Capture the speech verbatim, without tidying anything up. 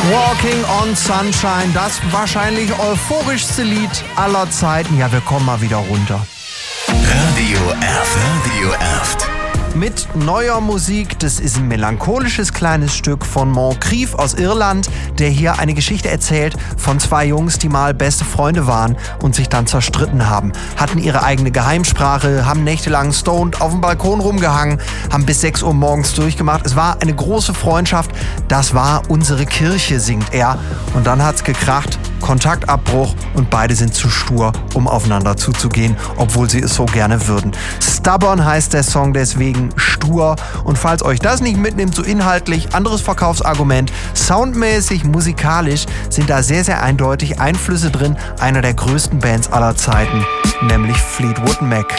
Walking on Sunshine, das wahrscheinlich euphorischste Lied aller Zeiten. Ja, wir kommen mal wieder runter. Radio F, Radio F. Mit neuer Musik, das ist ein melancholisches kleines Stück von Moncrief aus Irland, der hier eine Geschichte erzählt von zwei Jungs, die mal beste Freunde waren und sich dann zerstritten haben. Hatten ihre eigene Geheimsprache, haben nächtelang stoned auf dem Balkon rumgehangen, haben bis sechs Uhr morgens durchgemacht. Es war eine große Freundschaft, das war unsere Kirche, singt er. Und dann hat's gekracht, Kontaktabbruch und beide sind zu stur, um aufeinander zuzugehen, obwohl sie es so gerne würden. Stubborn heißt der Song deswegen, stur. Und falls euch das nicht mitnimmt, so inhaltlich, anderes Verkaufsargument, soundmäßig, musikalisch sind da sehr, sehr eindeutig Einflüsse drin einer der größten Bands aller Zeiten, nämlich Fleetwood Mac.